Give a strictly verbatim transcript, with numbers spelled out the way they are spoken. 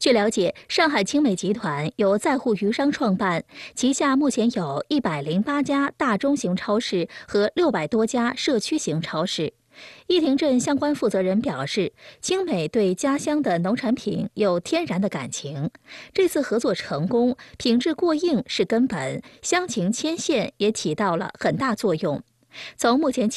据了解，上海青美集团由在沪余商创办，旗下目前有一百零八家大中型超市和六百多家社区型超市。义亭镇相关负责人表示，青美对家乡的农产品有天然的感情，这次合作成功，品质过硬是根本，乡情牵线也起到了很大作用。从目前